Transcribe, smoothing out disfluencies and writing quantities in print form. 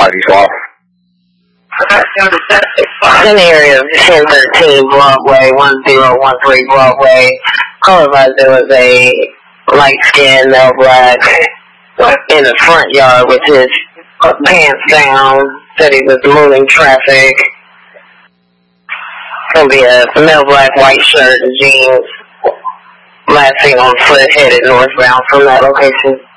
party swap. In the area of 1013 Broadway, 1013 Broadway, otherwise there was a light-skinned male black in the front yard with his pants down, said he was moving traffic. Gonna be a male black white shirt and jeans, last seen on foot headed northbound from that location.